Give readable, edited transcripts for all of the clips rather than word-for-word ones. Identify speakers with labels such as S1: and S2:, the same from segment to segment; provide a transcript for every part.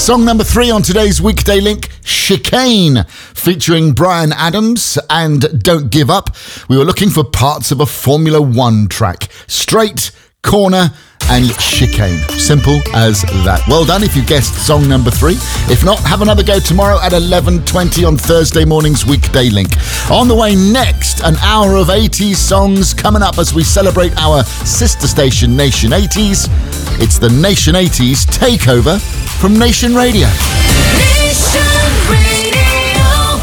S1: Song number 3 on today's Weekday Link, Chicane, featuring Bryan Adams and Don't Give Up. We were looking for parts of a Formula One track. Straight, corner and chicane. Simple as that. Well done if you guessed song number 3. If not, have another go tomorrow at 11:20 on Thursday morning's Weekday Link. On the way next, an hour of 80s songs coming up as we celebrate our sister station Nation 80s. It's the Nation 80s takeover from Nation Radio.
S2: Nation Radio.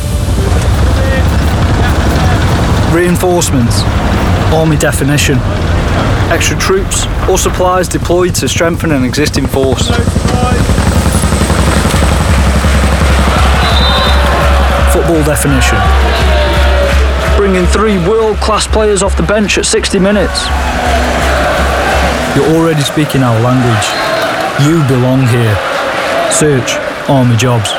S3: Reinforcements. Army definition. Extra troops or supplies deployed to strengthen an existing force. Football definition. Bringing 3 world-class players off the bench at 60 minutes. You're already speaking our language. You belong here. Search Army Jobs.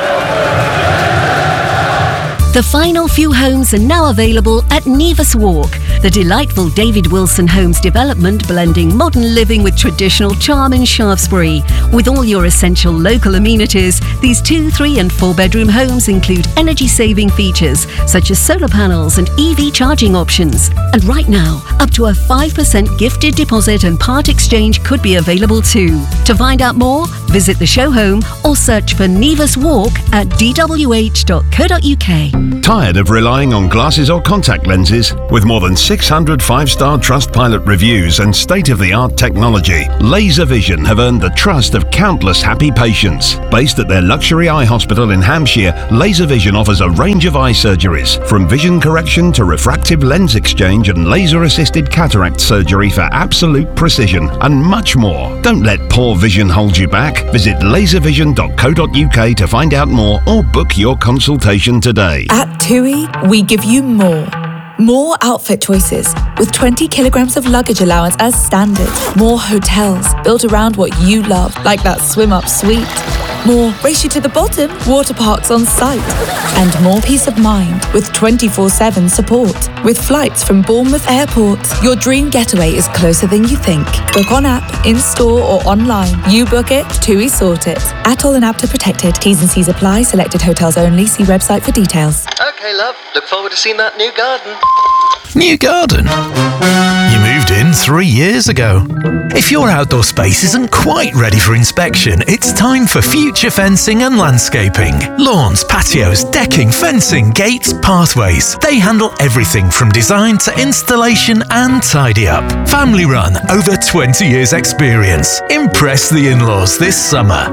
S4: The final few homes are now available at Nevis Walk, the delightful David Wilson Homes development blending modern living with traditional charm in Shaftesbury. With all your essential local amenities, these 2, 3 and 4 bedroom homes include energy-saving features such as solar panels and EV charging options. And right now, up to a 5% gifted deposit and part exchange could be available too. To find out more, visit the show home or search for Nevis Walk at dwh.co.uk.
S5: Tired of relying on glasses or contact lenses? With more than 600 5-star Trustpilot reviews and state-of-the-art technology, Laser Vision have earned the trust of countless happy patients. Based at their luxury eye hospital in Hampshire, Laser Vision offers a range of eye surgeries, from vision correction to refractive lens exchange and laser-assisted cataract surgery for absolute precision, and much more. Don't let poor vision hold you back. Visit laservision.co.uk to find out more or book your consultation today.
S6: At TUI, we give you more. More outfit choices, with 20 kilograms of luggage allowance as standard. More hotels, built around what you love, like that swim-up suite. More race you to the bottom, water parks on site. And more peace of mind, with 24/7 support. With flights from Bournemouth Airport, your dream getaway is closer than you think. Book on app, in-store or online. You book it, TUI sort it. ATOL and APTA protected. T's and C's apply. Selected hotels only. See website for details.
S7: Okay, love. Look forward to seeing that new garden.
S8: New garden? You moved in 3 years ago. If your outdoor space isn't quite ready for inspection, it's time for Future Fencing and Landscaping. Lawns, patios, decking, fencing, gates, pathways. They handle everything from design to installation and tidy up. Family run, over 20 years experience. Impress the in-laws this summer.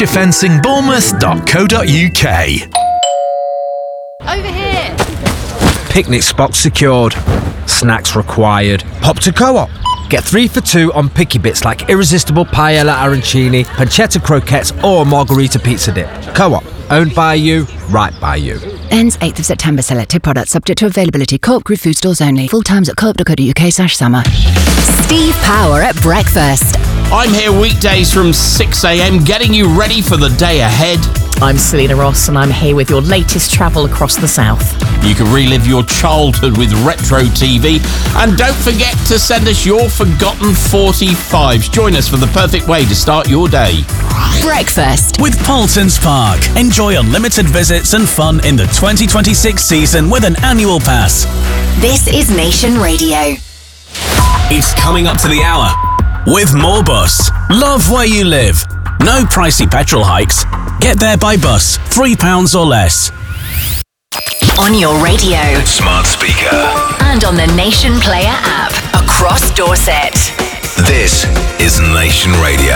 S8: futurefencingbournemouth.co.uk.
S9: Over here!
S10: Picnic spot secured. Snacks required. Pop to Co-op. Get 3 for 2 on picky bits like irresistible paella arancini, pancetta croquettes or margarita pizza dip. Co-op. Owned by you, right by you.
S11: Ends 8th of September. Selected products subject to availability. Co-op Group food stores only. Full times at co-op.co.uk/summer.
S4: Steve Power at breakfast.
S12: I'm here weekdays from 6 a.m, getting you ready for the day ahead.
S13: I'm Selena Ross and I'm here with your latest travel across the south.
S12: You can relive your childhood with retro TV. And don't forget to send us your forgotten 45s. Join us for the perfect way to start your day.
S4: Breakfast
S14: with Paultons Park. Enjoy unlimited visits and fun in the 2026 season with an annual pass.
S4: This is Nation Radio.
S14: It's coming up to the hour with More Bus. Love where you live. No pricey petrol hikes. Get there by bus, £3 or less.
S4: On your radio,
S8: smart speaker,
S4: and on the Nation Player app across Dorset.
S8: This is Nation Radio.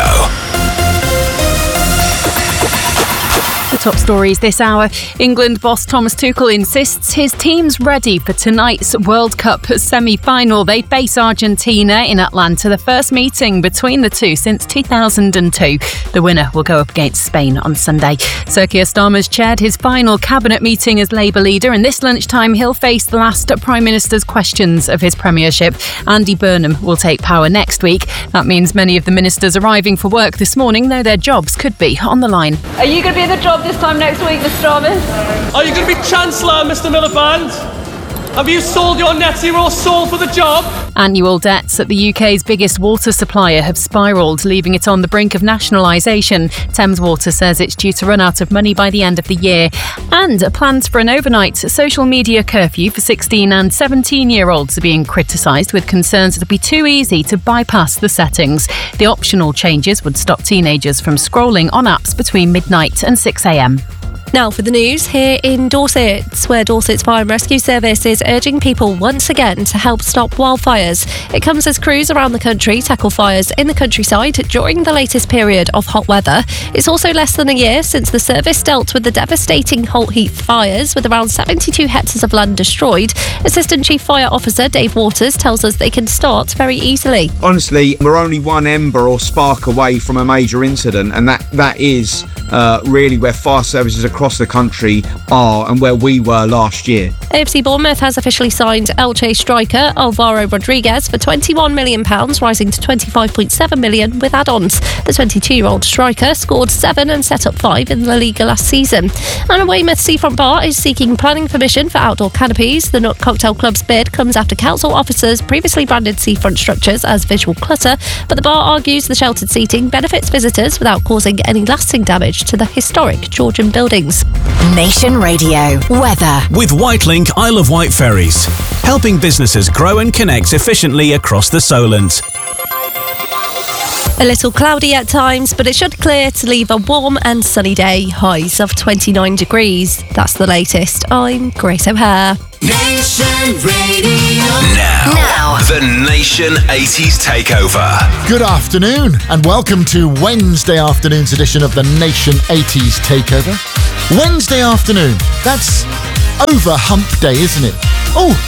S9: The top stories this hour. England boss Thomas Tuchel insists his team's ready for tonight's World Cup semi-final. They face Argentina in Atlanta, the first meeting between the two since 2002. The winner will go up against Spain on Sunday. Sir Keir Starmer's chaired his final cabinet meeting as Labour leader, and this lunchtime he'll face the last Prime Minister's questions of his premiership. Andy Burnham will take power next week. That means many of the ministers arriving for work this morning know their jobs could be on the line.
S15: Are you going to be in the job this time next week, Mr. Jarvis?
S16: Are you going to be Chancellor, Mr. Miliband?
S15: Have you sold your net zero soul for the job?
S9: Annual debts at the UK's biggest water supplier have spiralled, leaving it on the brink of nationalisation. Thames Water says it's due to run out of money by the end of the year. And plans for an overnight social media curfew for 16 and 17-year-olds are being criticised, with concerns it'll be too easy to bypass the settings. The optional changes would stop teenagers from scrolling on apps between midnight and 6 a.m.
S16: Now for the news here in Dorset, where Dorset's Fire and Rescue Service is urging people once again to help stop wildfires. It comes as crews around the country tackle fires in the countryside during the latest period of hot weather. It's also less than a year since the service dealt with the devastating Holt Heath fires, with around 72 hectares of land destroyed. Assistant Chief Fire Officer Dave Waters tells us they can start very easily.
S17: Honestly, we're only one ember or spark away from a major incident, and that is really where fire services across the country are and where we were last year.
S16: AFC Bournemouth has officially signed Elche striker Alvaro Rodriguez for £21 million, rising to £25.7 million with add-ons. The 22-year-old striker scored 7 and set up 5 in La Liga last season. And a Weymouth Seafront bar is seeking planning permission for outdoor canopies. The Nook Cocktail Club's bid comes after council officers previously branded seafront structures as visual clutter, but the bar argues the sheltered seating benefits visitors without causing any lasting damage to the historic Georgian buildings.
S2: Nation Radio weather
S14: With Whitelink Isle of Wight ferries, helping businesses grow and connect efficiently across the Solent.
S16: A little cloudy at times, but it should clear to leave a warm and sunny day. Highs of 29 degrees. That's the latest. I'm Grace O'Hare.
S2: Nation Radio.
S18: Now, the Nation 80s Takeover.
S1: Good afternoon, and welcome to Wednesday afternoon's edition of the Nation 80s Takeover. Wednesday afternoon, that's over hump day, isn't it? Oh,